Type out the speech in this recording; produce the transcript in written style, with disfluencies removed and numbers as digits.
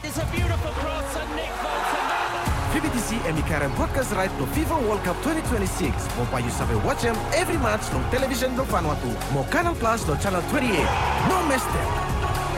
It's a beautiful cross and Nick Bolton. PBTC emikarang podcast right to FIFA World Cup 2026. Mo payo sabi watch every match no television do Vanuatu. Mo Canal Plus do channel 28. No miss them.